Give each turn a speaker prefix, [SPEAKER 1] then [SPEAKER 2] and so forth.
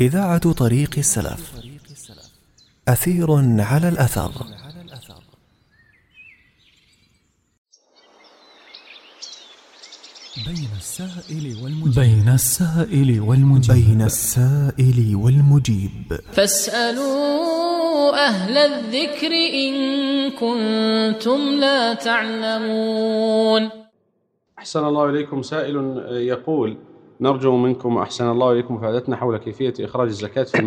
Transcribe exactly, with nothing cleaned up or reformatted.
[SPEAKER 1] إذاعة طريق السلف، أثير على الأثر.
[SPEAKER 2] بين السائل والمجيب بين السائل والمجيب بين السائل والمجيب
[SPEAKER 3] فاسألوا أهل الذكر إن كنتم لا تعلمون.
[SPEAKER 4] أحسن الله إليكم. سائل يقول: نرجو منكم أحسن الله إليكم فائدتنا حول كيفية إخراج الزكاة في